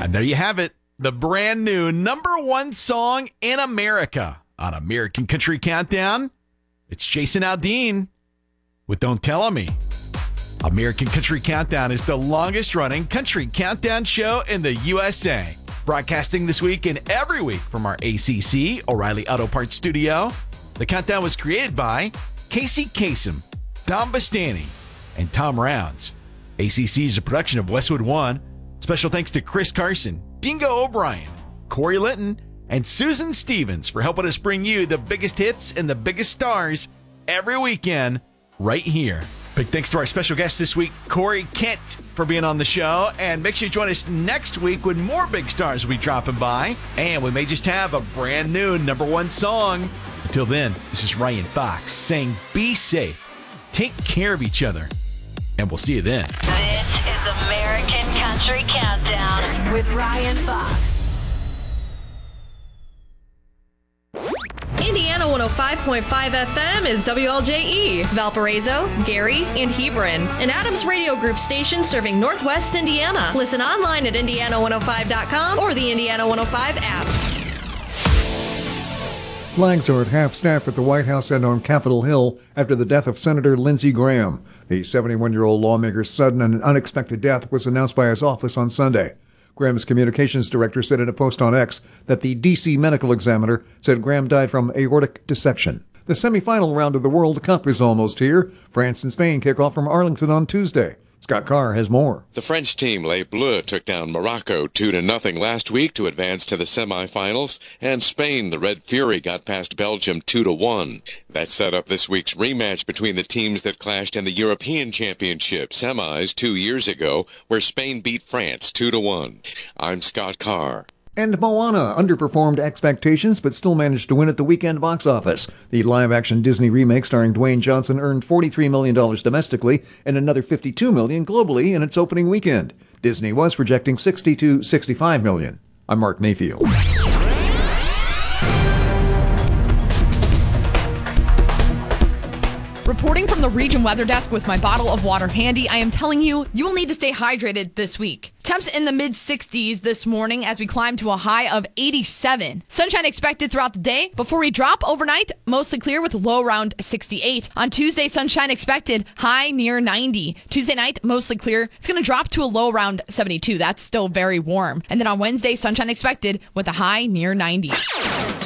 And there you have it, the brand new number one song in America on American Country Countdown. It's Jason Aldean with Don't Tell On Me. American Country Countdown is the longest running country countdown show in the USA. Broadcasting this week and every week from our ACC O'Reilly Auto Parts studio. The countdown was created by Casey Kasem, Don Bastani, and Tom Rounds. ACC is a production of Westwood One. Special thanks to Chris Carson, Dingo O'Brien, Corey Linton, and Susan Stevens for helping us bring you the biggest hits and the biggest stars every weekend right here. Big thanks to our special guest this week, Corey Kent, for being on the show. And make sure you join us next week when more big stars will be dropping by. And we may just have a brand new number one song. Until then, this is Ryan Fox saying be safe, take care of each other, and we'll see you then. This is American Country Countdown with Ryan Fox. Indiana 105.5 FM is WLJE, Valparaiso, Gary, and Hebron, an Adams Radio Group station serving Northwest Indiana. Listen online at Indiana105.com or the Indiana 105 app. Flags are at half-staff at the White House and on Capitol Hill after the death of Senator Lindsey Graham. The 71-year-old lawmaker's sudden and unexpected death was announced by his office on Sunday. Graham's communications director said in a post on X that the D.C. medical examiner said Graham died from aortic dissection. The semifinal round of the World Cup is almost here. France and Spain kick off from Arlington on Tuesday. Scott Carr has more. The French team, Les Bleus, took down Morocco 2-0 last week to advance to the semifinals, and Spain, the Red Fury, got past Belgium 2-1. That set up this week's rematch between the teams that clashed in the European Championship semis 2 years ago, where Spain beat France 2-1. I'm Scott Carr. And Moana underperformed expectations, but still managed to win at the weekend box office. The live-action Disney remake starring Dwayne Johnson earned $43 million domestically and another $52 million globally in its opening weekend. Disney was projecting $60 to $65 million. I'm Mark Mayfield. Reporting from the Region Weather Desk with my bottle of water handy, I am telling you, you will need to stay hydrated this week. Temps in the mid-60s this morning as we climb to a high of 87. Sunshine expected throughout the day before we drop overnight, mostly clear with a low around 68. On Tuesday, sunshine expected, high near 90. Tuesday night, mostly clear. It's going to drop to a low around 72. That's still very warm. And then on Wednesday, sunshine expected with a high near 90.